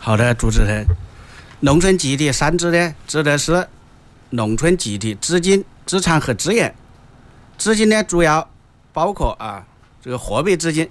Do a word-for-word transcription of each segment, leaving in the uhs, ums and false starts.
好的，主持人。农村集体三资呢，指的是农村集体资金、资产和资源。资金呢，主要包括啊这个货币资金；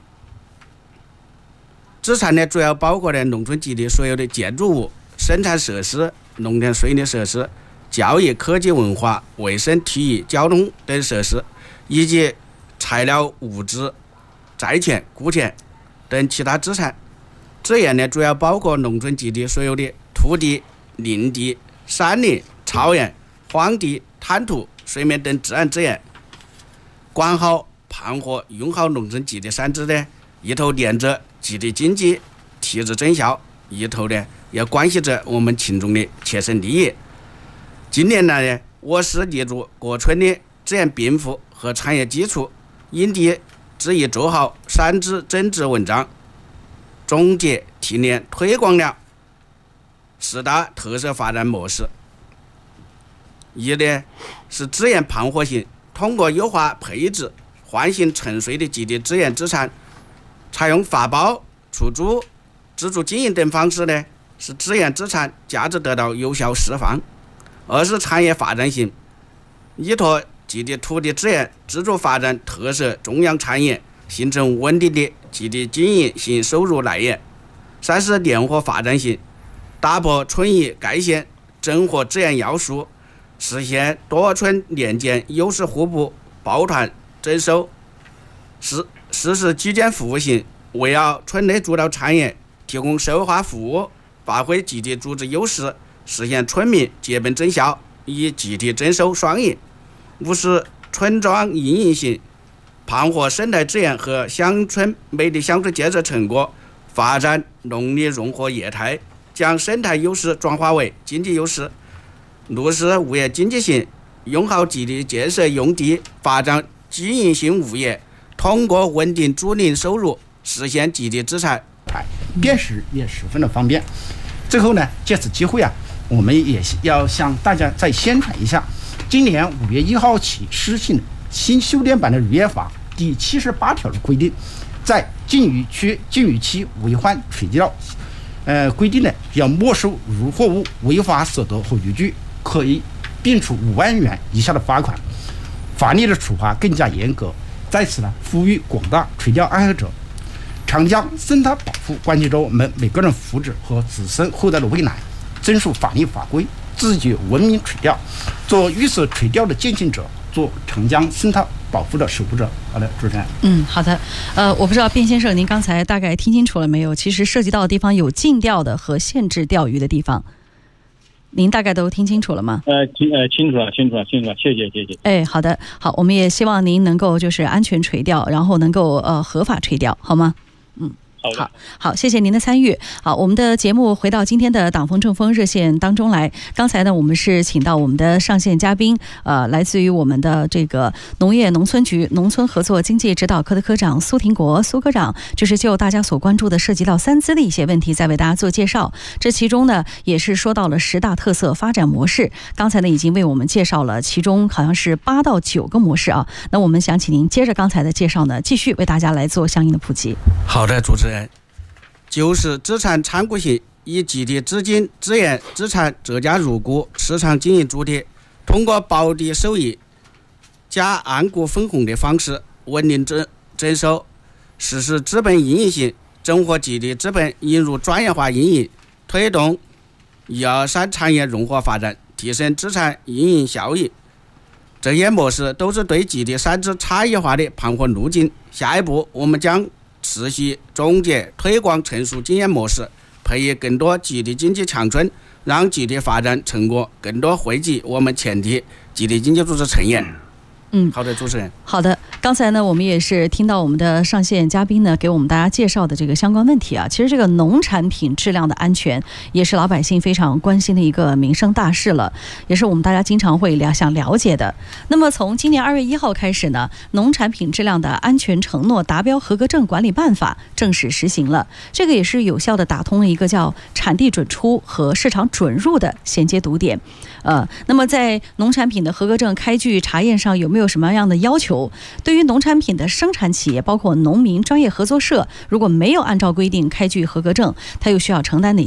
资产呢，主要包括呢农村集体所有的建筑物、生产设施、农田水利设施、教育、科技、文化、卫生、体育、交通等设施，以及材料、物资、债权、股权等其他资产。资源呢，主要包括农村集体所有的土地、林地、山林、草原、荒地、滩涂、水面等自然资源。管好、盘活、用好农村集体三资呢，一头连着集体经济提质增效，一头呢也关系着我们群众的切身利益。近年来呢，我市立足各村的资源禀赋和产业基础，因地制宜做好三资增值文章，总结提炼推广了四大特色发展模式。一呢是资源盘活型，通过优化配置、唤醒沉睡的集体资源资产，采用发包、出租、自主经营等方式呢，使资源资产价值得到有效释放。二是产业发展型，依托集体土地资源自主发展特色中央产业，形成稳定的集体经营性收入来源。三是联合发展型，打破村域概线，整合资源要素，实现多村联建、优势互补、抱团增收。四四是基建服务型，围绕村内主导产业提供社会化服务，发挥集体组织优势，实现村民结本增效，以集体增收双赢。五是村庄运营型，盘活生态资源和乡村美丽乡村建设成果，发展农林融合业态，将生态优势转化为经济优势。六是物业经济型，用好集体建设用地，发展经营性物业，通过稳定租赁收入，实现集体资产。 辨识也十分的方便。最后呢，借此机会啊，我们也要向大家再宣传一下，今年五月一号起施行新修订版的渔业法第七十八条的规定，在禁渔区、禁渔期违反垂钓，呃，规定呢要没收渔获物违法所得和渔具，可以并处五万元以下的罚款，法律的处罚更加严格。在此呢，呼吁广大垂钓爱好者，长江生态保护关系着我们每个人福祉和子孙后代的未来，遵守法律法规，自觉文明垂钓，做绿色垂钓的践行者，做长江生态保护的守护者。好的，主持人。 嗯，好的。呃，我不知道卞先生，您刚才大概听清楚了没有？其实涉及到的地方有禁钓的和限制钓鱼的地方。您大概都听清楚了吗？ 呃，清呃清楚了，清楚了，清楚了，谢谢，谢谢。 哎，好的，好，我们也希望您能够就是安全垂钓，然后能够呃合法垂钓，好吗？嗯。好好，谢谢您的参与。好，我们的节目回到今天的党风政风热线当中来。刚才呢，我们是请到我们的上线嘉宾，呃，来自于我们的这个农业农村局农村合作经济指导科的科长苏廷国苏科长，就是就大家所关注的涉及到三资的一些问题，再为大家做介绍。这其中呢，也是说到了十大特色发展模式。刚才呢，已经为我们介绍了其中好像是八到九个模式啊。那我们想请您接着刚才的介绍呢，继续为大家来做相应的普及。 好的，主持人。就是资产参股型，以集体资金、资源、资产折价入股市场经营主体，通过保底收益加按股分红的方式稳定增增收，实施资本运营型，整合集体资本，引入专业化运营，推动一二三产业融合发展，提升资产运营效益。这些模式都是对集体三资差异化的盘活路径。下一步我们将持续总结推广成熟经验模式，培育更多集体经济强村，让集体发展成果更多惠及我们全体集体经济组织成员。 嗯， 好的，主持人。 好的，刚才呢，我们也是听到我们的上线嘉宾呢给我们大家介绍的这个相关问题啊。其实这个农产品质量的安全，也是老百姓非常关心的一个民生大事了，也是我们大家经常会了想了解的。那么从今年二月一号开始呢，农产品质量的安全承诺达标合格证管理办法正式实行了。这个也是有效的打通了一个叫产地准出和市场准入的衔接堵点。呃，那么在农产品的合格证开具查验上有没有什么样的要求？对于农产品的生产企业，包括农民专业合作社，如果没有按照规定开具合格证，它又需要承担哪